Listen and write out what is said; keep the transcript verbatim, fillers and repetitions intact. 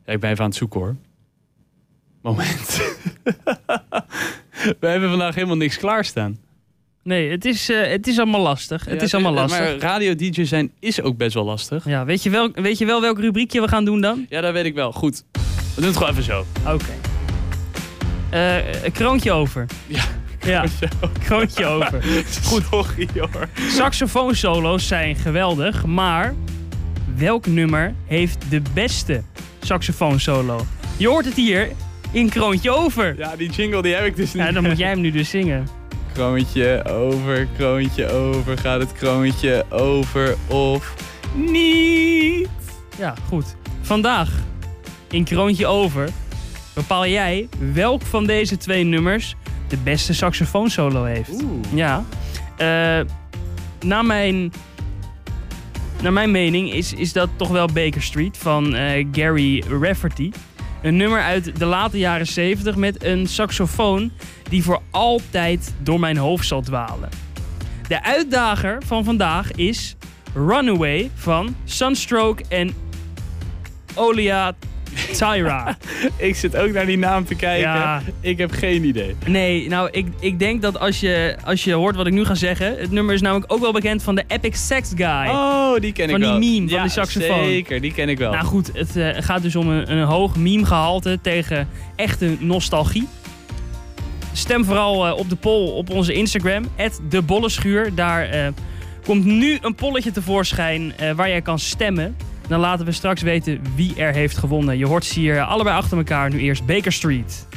Ja, ik ben even aan het zoeken hoor. Moment. We hebben vandaag helemaal niks klaarstaan. Nee, het is, uh, het is allemaal lastig. Het ja, is allemaal lastig. Maar radio-D J zijn is ook best wel lastig. Ja, weet je, wel, weet je wel welk rubriekje we gaan doen dan? Ja, dat weet ik wel. Goed. We doen het gewoon even zo. Oké. Okay. Uh, een kroontje over. Ja. Ja, kroontje over. Goed. Sorry hoor. Saxofoonsolo's zijn geweldig, maar welk nummer heeft de beste saxofoonsolo? Je hoort het hier in Kroontje Over. Ja, die jingle die heb ik dus niet. Ja, dan moet jij hem nu dus zingen. Kroontje over, kroontje over, gaat het kroontje over of niet? Ja, goed. Vandaag in Kroontje Over bepaal jij welk van deze twee nummers de beste saxofoonsolo heeft. Oeh. Ja. Uh, naar mijn... Naar mijn mening is, is dat toch wel Baker Street van uh, Gary Rafferty. Een nummer uit de late jaren zeventig met een saxofoon die voor altijd door mijn hoofd zal dwalen. De uitdager van vandaag is Runaway van Sunstroke en Olia Tyra. Ik zit ook naar die naam te kijken. Ja. Ik heb geen idee. Nee, nou, ik, ik denk dat als je, als je hoort wat ik nu ga zeggen... Het nummer is namelijk ook wel bekend van de Epic Sax Guy. Oh, die ken van ik wel. Van die meme, ja, van de saxofoon. Zeker, die ken ik wel. Nou goed, het uh, gaat dus om een, een hoog meme-gehalte tegen echte nostalgie. Stem vooral uh, op de poll op onze Instagram, at de bollenschuur. Daar uh, komt nu een polletje tevoorschijn uh, waar jij kan stemmen. Dan laten we straks weten wie er heeft gewonnen. Je hoort ze hier allebei achter elkaar. Nu eerst Baker Street.